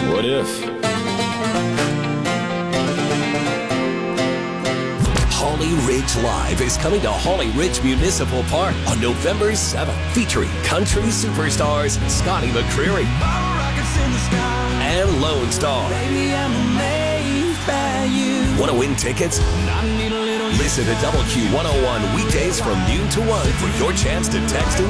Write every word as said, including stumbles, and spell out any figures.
What if? Holly Ridge Live is coming to Holly Ridge Municipal Park on November seventh, featuring country superstars Scotty McCreery and Lone Star. Baby, I'm amazed by you. Want to win tickets? I need a little Listen to W Q one oh one weekdays from noon to one for your chance to text and